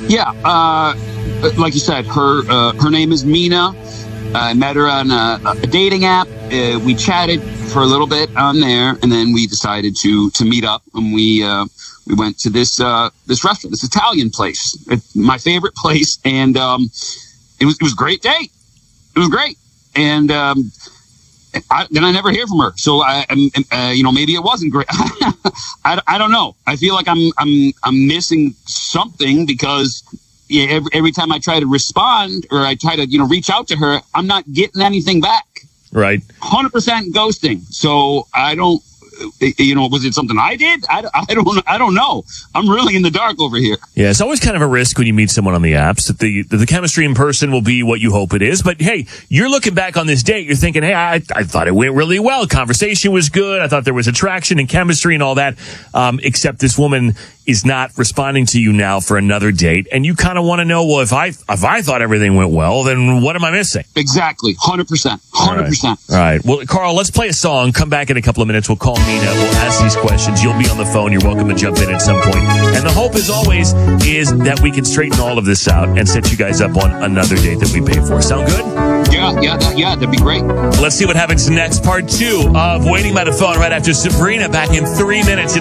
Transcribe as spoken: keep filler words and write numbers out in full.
Yeah, uh, like you said, her uh, her name is Mina. I met her on a, a dating app. Uh, we chatted for a little bit on there, and then we decided to to meet up. And we uh, we went to this uh, this restaurant, this Italian place, it's my favorite place, and um, it was it was a great date. It was great, and um, I, then I never hear from her. So I, uh, you know, maybe it wasn't great. I, I don't know. I feel like I'm I'm I'm missing something because. Yeah, every, every time I try to respond or I try to, you know, reach out to her, I'm not getting anything back. Right. one hundred percent ghosting. So I don't, you know, was it something I did? I, I don't I don't know. I'm really in the dark over here. Yeah, it's always kind of a risk when you meet someone on the apps that the, that the chemistry in person will be what you hope it is. But, hey, you're looking back on this date. You're thinking, hey, I, I thought it went really well. Conversation was good. I thought there was attraction and chemistry and all that, um, except this woman is not responding to you now for another date. And you kind of want to know, well, if I if I thought everything went well, then what am I missing? Exactly. one hundred percent. one hundred percent. All right. All right. Well, Carl, let's play a song. Come back in a couple of minutes. We'll call Mina. We'll ask these questions. You'll be on the phone. You're welcome to jump in at some point. And the hope, as always, is that we can straighten all of this out and set you guys up on another date that we pay for. Sound good? Yeah, yeah, that, yeah, that'd be great. Let's see what happens next. Part two of Waiting by the Phone right after Sabrina, back in three minutes.